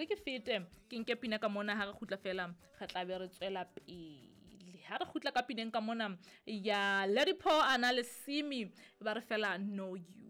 re ke fete ke nke pina ka mona ha re khutla fela ga tla be re tswela pele ha re khutla ka pineng ka mona ya Ledipo ana le Simi ba re fela know you.